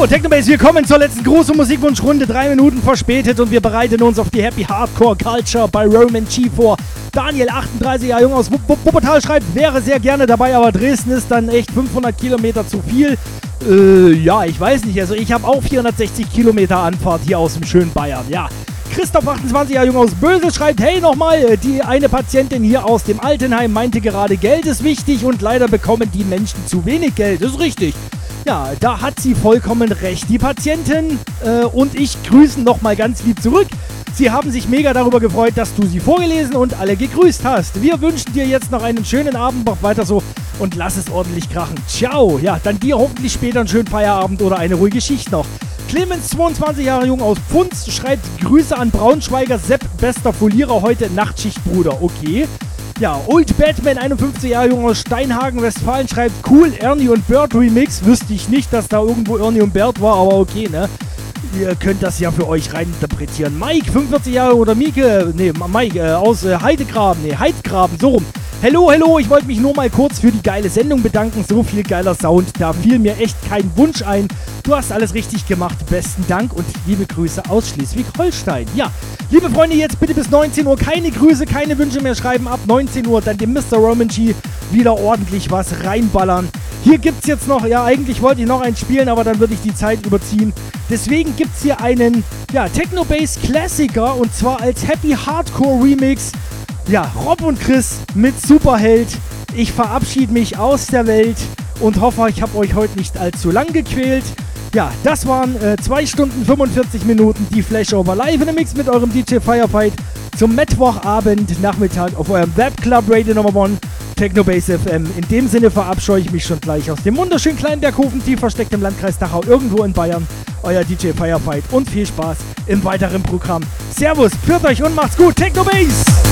So, Technobase, wir kommen zur letzten großen Musikwunschrunde. 3 Minuten verspätet und wir bereiten uns auf die Happy Hardcore Culture bei Roman G vor. Daniel, 38 Jahre jung aus Wuppertal, schreibt, wäre sehr gerne dabei, aber Dresden ist dann echt 500 Kilometer zu viel. Ja, ich weiß nicht. Also ich habe auch 460 Kilometer Anfahrt hier aus dem schönen Bayern. Ja. Christoph, 28 Jahre jung aus Bösel, schreibt, hey nochmal, die eine Patientin hier aus dem Altenheim meinte gerade, Geld ist wichtig und leider bekommen die Menschen zu wenig Geld. Das ist richtig. Ja, da hat sie vollkommen recht. Die Patientin und ich grüßen nochmal ganz lieb zurück. Sie haben sich mega darüber gefreut, dass du sie vorgelesen und alle gegrüßt hast. Wir wünschen dir jetzt noch einen schönen Abend, mach weiter so und lass es ordentlich krachen. Ciao. Ja, dann dir hoffentlich später einen schönen Feierabend oder eine ruhige Schicht noch. Clemens, 22 Jahre jung aus Pfunds, schreibt, Grüße an Braunschweiger Sepp, bester Folierer heute, Nachtschicht, Bruder. Okay. Ja, Old Batman, 51 Jahre jung aus Steinhagen, Westfalen, schreibt, cool, Ernie und Bert Remix. Wüsste ich nicht, dass da irgendwo Ernie und Bert war, aber okay, ne? Ihr könnt das ja für euch reininterpretieren. Mike, 45 Jahre oder Mike aus Heidgraben, so rum. Hello, ich wollte mich nur mal kurz für die geile Sendung bedanken. So viel geiler Sound, da fiel mir echt kein Wunsch ein. Du hast alles richtig gemacht, besten Dank und liebe Grüße aus Schleswig-Holstein. Ja, liebe Freunde, jetzt bitte bis 19 Uhr keine Grüße, keine Wünsche mehr schreiben. Ab 19 Uhr dann dem Mr. Roman G wieder ordentlich was reinballern. Hier gibt's jetzt noch, ja eigentlich wollte ich noch einen spielen, aber dann würde ich die Zeit überziehen. Deswegen gibt's hier einen, ja, Techno-Bass-Klassiker und zwar als Happy Hardcore Remix. Ja, Rob und Chris mit Superheld. Ich verabschiede mich aus der Welt und hoffe, ich habe euch heute nicht allzu lang gequält. Ja, das waren 2 Stunden 45 Minuten die Flashover live in dem Mix mit eurem DJ Firefight zum Mittwochabend, Nachmittag auf eurem Webclub Radio Nummer 1 Technobase FM. In dem Sinne verabscheue ich mich schon gleich aus dem wunderschönen kleinen Berghofen, tief versteckt im Landkreis Dachau, irgendwo in Bayern. Euer DJ Firefight und viel Spaß im weiteren Programm. Servus, pfiat euch und macht's gut, Technobase!